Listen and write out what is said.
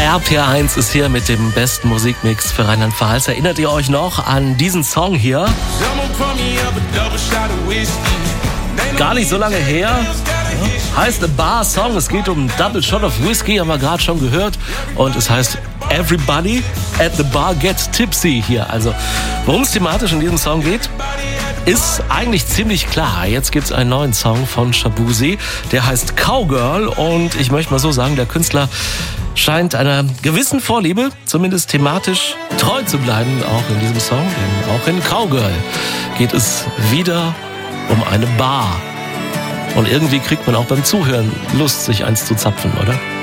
RPR1 ist hier mit dem besten Musikmix für Rheinland-Pfalz. Erinnert ihr euch noch an diesen Song hier? Gar nicht so lange her. Ja. Heißt A Bar Song. Es geht um Double Shot of Whiskey, haben wir gerade schon gehört. Und es heißt Everybody at the Bar Gets Tipsy hier. Also, worum es thematisch in diesem Song geht, ist eigentlich ziemlich klar. Jetzt gibt's einen neuen Song von Shaboozey, der heißt Cowgirl. Und ich möchte mal so sagen, der Künstler scheint einer gewissen Vorliebe, zumindest thematisch, treu zu bleiben, auch in diesem Song. Denn auch in Cowgirl geht es wieder um eine Bar. Und irgendwie kriegt man auch beim Zuhören Lust, sich eins zu zapfen, oder?